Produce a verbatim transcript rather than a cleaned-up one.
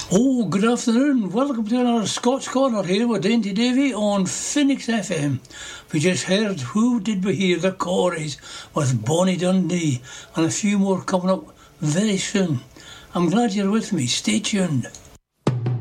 Oh, good afternoon. Welcome to another Scots Corner here with Dainty Davy on Phoenix F M. We just heard Who Did We Hear? The Corries with Bonnie Dundee, and a few more coming up very soon. I'm glad you're with me. Stay tuned.